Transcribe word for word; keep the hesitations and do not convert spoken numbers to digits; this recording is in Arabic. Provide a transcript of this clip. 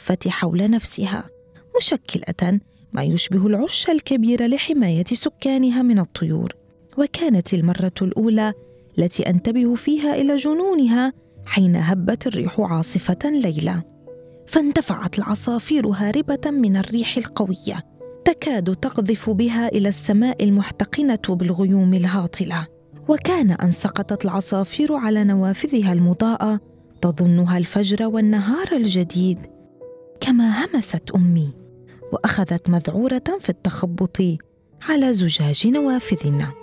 الغرفة حول نفسها، مشكلة ما يشبه العش الكبير لحماية سكانها من الطيور. وكانت المرة الأولى التي أنتبه فيها إلى جنونها حين هبت الريح عاصفة ليلة، فاندفعت العصافير هاربة من الريح القوية تكاد تقذف بها إلى السماء المحتقنة بالغيوم الهاطلة. وكان أن سقطت العصافير على نوافذها المضاءة تظنها الفجر والنهار الجديد. كما همست أمي وأخذت مذعورة في التخبط على زجاج نوافذنا.